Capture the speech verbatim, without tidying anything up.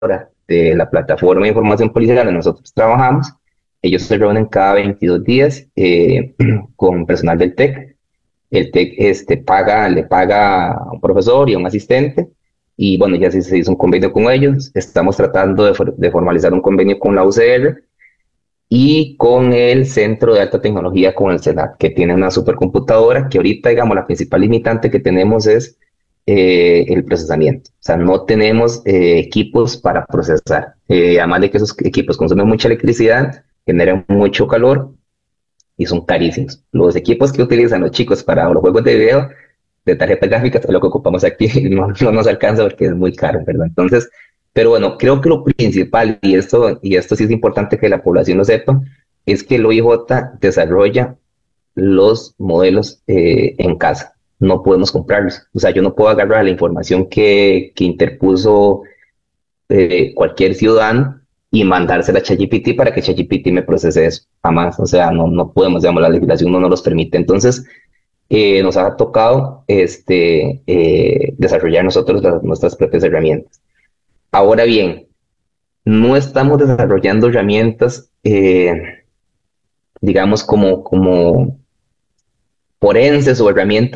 de la plataforma de información policial donde nosotros trabajamos. Ellos se reúnen cada veintidós días eh, con personal del T E C. El T E C este, paga, le paga a un profesor y a un asistente. Y bueno, ya se, se hizo un convenio con ellos. Estamos tratando de, for de formalizar un convenio con la U C R y con el Centro de Alta Tecnología, con el CELAC, que tiene una supercomputadora que ahorita, digamos, la principal limitante que tenemos es eh, el procesamiento. O sea, no tenemos eh, equipos para procesar. Eh, además de que esos equipos consumen mucha electricidad, generan mucho calor y son carísimos. Los equipos que utilizan los chicos para los juegos de video, de tarjeta gráfica, es lo que ocupamos aquí, no, no nos alcanza porque es muy caro, ¿verdad? Entonces, pero bueno, creo que lo principal, y esto, y esto sí es importante que la población lo sepa, es que el O I J desarrolla los modelos eh, en casa. No podemos comprarlos. O sea, yo no puedo agarrar la información que, que interpuso eh, cualquier ciudadano y mandársela a ChatGPT para que ChatGPT me procese eso. Jamás. O sea, no, no podemos, digamos, la legislación no nos los permite. Entonces, eh, nos ha tocado este, eh, desarrollar nosotros las, nuestras propias herramientas. Ahora bien, no estamos desarrollando herramientas, eh, digamos, como, como forenses o herramientas